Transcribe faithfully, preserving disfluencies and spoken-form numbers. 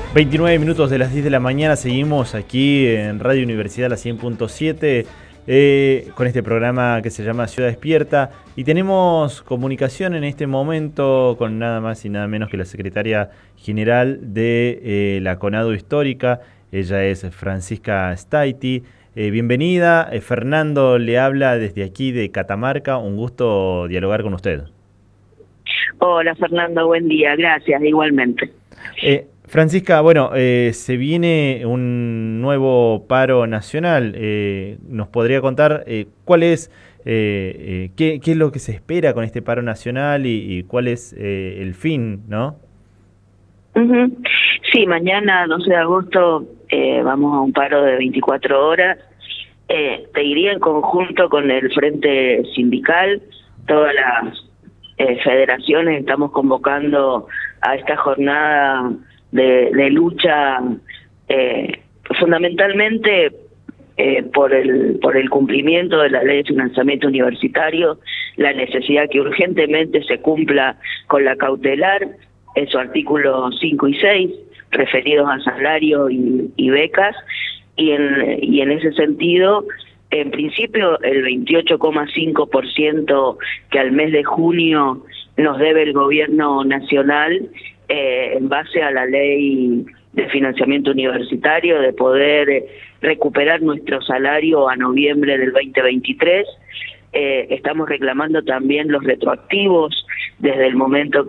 veintinueve minutos de las diez de la mañana, seguimos aquí en Radio Universidad, la cien punto siete, eh, con este programa que se llama Ciudad Despierta, y tenemos comunicación en este momento con nada más y nada menos que la secretaria general de eh, la CONADU Histórica. Ella es Francisca Staiti. Eh, bienvenida, eh, Fernando le habla desde aquí de Catamarca, un gusto dialogar con usted. Hola Fernando, buen día, gracias, igualmente. Eh, Francisca, bueno, eh, se viene un nuevo paro nacional. Eh, ¿Nos podría contar eh, cuál es, eh, eh, qué, qué es lo que se espera con este paro nacional y, y cuál es eh, el fin, ¿no? Uh-huh. Sí, mañana, doce de agosto, eh, vamos a un paro de veinticuatro horas. Eh, te diría en conjunto con el Frente Sindical, todas las eh, federaciones estamos convocando a esta jornada de, de lucha, eh, fundamentalmente eh, por el por el cumplimiento de la ley de financiamiento universitario, la necesidad que urgentemente se cumpla con la cautelar en su artículo cinco y seis, referidos a salario y, y becas, y en, y en ese sentido, en principio, el veintiocho coma cinco por ciento que al mes de junio nos debe el gobierno nacional, eh, en base a la ley de financiamiento universitario, de poder recuperar nuestro salario a noviembre del veinte veintitrés. Eh, estamos reclamando también los retroactivos desde el momento